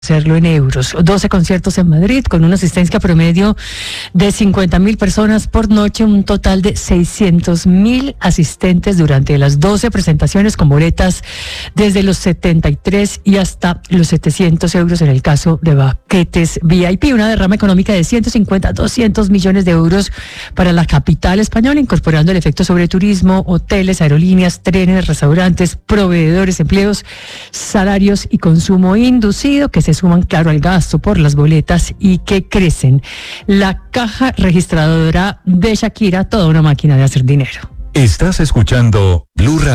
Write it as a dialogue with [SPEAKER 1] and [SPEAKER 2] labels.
[SPEAKER 1] hacerlo en euros. 12 conciertos en Madrid con una asistencia promedio de 50.000 personas por noche, un total de 600.000 asistentes durante las 12 presentaciones con boletas desde los 73 y hasta los 700 euros en el caso de paquetes VIP. Una derrama económica de 150 a 200 millones de euros para la capital española, incorporando el efecto sobre turismo, hoteles, aerolíneas, trenes, restaurantes, proveedores, empleos, salarios y consumo inducido, que se suman, claro, al gasto por las boletas y que crecen. La caja registradora de Shakira, toda una máquina de hacer dinero.
[SPEAKER 2] Estás escuchando Blue Radio.